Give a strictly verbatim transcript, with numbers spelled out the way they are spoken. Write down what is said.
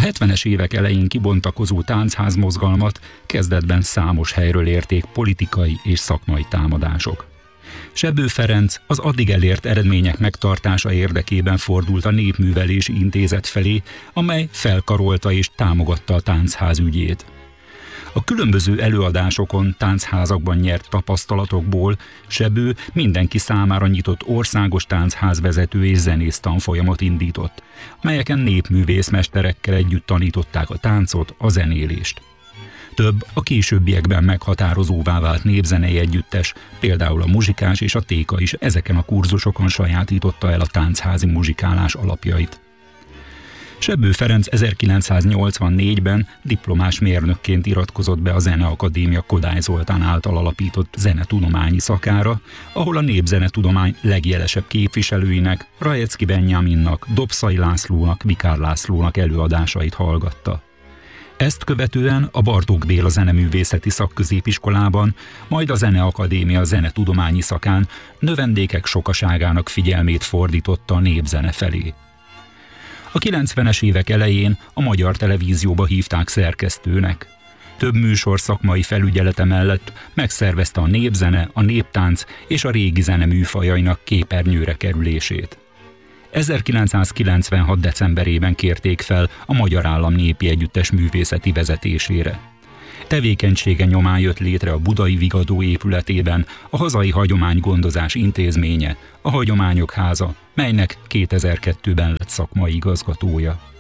hetvenes évek elején kibontakozó táncház mozgalmat kezdetben számos helyről érték politikai és szakmai támadások. Sebbő Ferenc az addig elért eredmények megtartása érdekében fordult a Népművelési Intézet felé, amely felkarolta és támogatta a táncház ügyét. A különböző előadásokon, táncházakban nyert tapasztalatokból Sebbő mindenki számára nyitott országos táncházvezető és zenész tanfolyamot indított, melyeken népművészmesterekkel együtt tanították a táncot, a zenélést. Több a későbbiekben meghatározóvá vált népzenei együttes, például a Muzsikás és a Téka is ezeken a kurzusokon sajátította el a tánchazi muzsikálás alapjait. Sebbő Ferenc ezerkilencszáznyolcvannégyben diplomás mérnökként iratkozott be a Zeneakadémia Kodály Zoltán által alapított zenetudományi szakára, ahol a népzenetudomány legjelesebb képviselőinek, Rajecki Benjaminnak, Dobszai Lászlónak, Vikár Lászlónak előadásait hallgatta. Ezt követően a Bartók Béla Zeneművészeti Szakközépiskolában, majd a Zeneakadémia zenetudományi szakán növendékek sokaságának figyelmét fordította a népzene felé. A kilencvenes évek elején a Magyar Televízióba hívták szerkesztőnek. Több műsor szakmai felügyelete mellett megszervezte a népzene, a néptánc és a régi zene műfajainak képernyőre kerülését. ezerkilencszázkilencvenhat decemberében kérték fel a Magyar Állam Népi Együttes művészeti vezetésére. Tevékenysége nyomán jött létre a Budai Vigadó épületében a Hazai Hagyománygondozás Intézménye, a Hagyományok Háza, melynek kétezer-kettőben lett szakmai igazgatója.